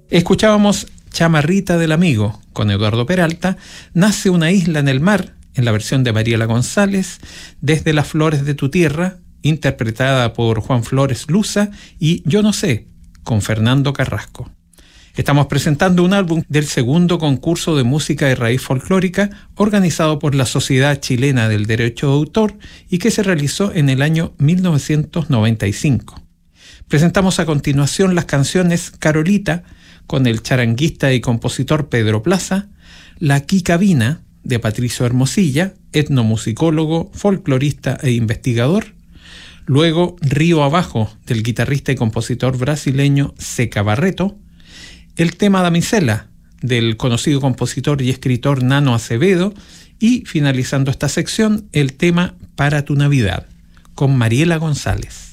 Escuchábamos Chamarrita del Amigo con Eduardo Peralta, Nace una isla en el mar, en la versión de Mariela González, Desde las flores de tu tierra, interpretada por Juan Flores Luza, y Yo no sé, con Fernando Carrasco. Estamos presentando un álbum del segundo concurso de música de raíz folclórica organizado por la Sociedad Chilena del Derecho de Autor y que se realizó en el año 1995. Presentamos a continuación las canciones Carolita, con el charanguista y compositor Pedro Plaza, La Quicabina, de Patricio Hermosilla, etnomusicólogo, folclorista e investigador. Luego Río Abajo, del guitarrista y compositor brasileño Zeca Barreto. El tema Damisela, del conocido compositor y escritor Nano Acevedo. Y finalizando esta sección, el tema Para tu Navidad, con Mariela González.